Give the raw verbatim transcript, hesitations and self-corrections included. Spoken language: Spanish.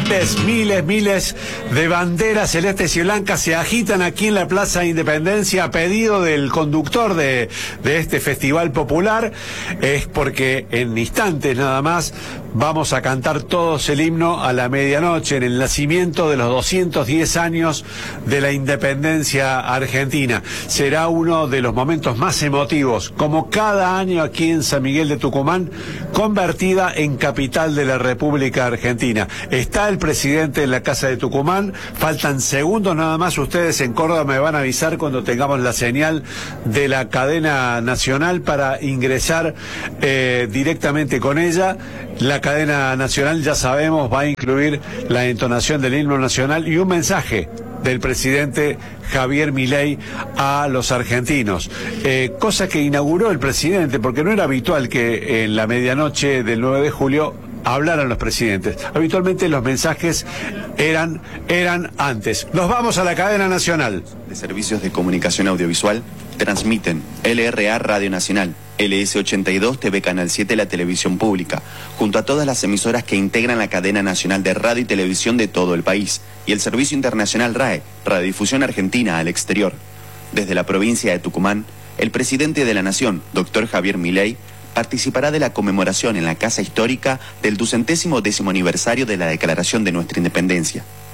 miles, miles, miles de banderas celestes y blancas se agitan aquí en la Plaza Independencia a pedido del conductor de, de este festival popular. Es porque en instantes nada más vamos a cantar todos el himno a la medianoche en el nacimiento de los doscientos diez años de la independencia argentina. Será uno de los momentos más emotivos, como cada año aquí en San Miguel de Tucumán, convertida en capital de la República Argentina. Está el presidente en la Casa de Tucumán, faltan segundos nada más, ustedes en Córdoba me van a avisar cuando tengamos la señal de la cadena nacional para ingresar eh, directamente con ella. La cadena nacional, ya sabemos, va a incluir la entonación del himno nacional y un mensaje del presidente Javier Milei a los argentinos, eh, cosa que inauguró el presidente, porque no era habitual que en la medianoche del nueve de julio hablaran los presidentes. Habitualmente los mensajes eran, eran antes. Nos vamos a la cadena nacional. De servicios de comunicación audiovisual transmiten L R A Radio Nacional, L S ochenta y dos T V Canal siete, la televisión pública, junto a todas las emisoras que integran la cadena nacional de radio y televisión de todo el país, y el servicio internacional R A E, Radiodifusión Argentina al exterior. Desde la provincia de Tucumán, el presidente de la Nación, doctor Javier Milei, participará de la conmemoración en la Casa Histórica del ducentésimo décimo aniversario de la Declaración de nuestra Independencia.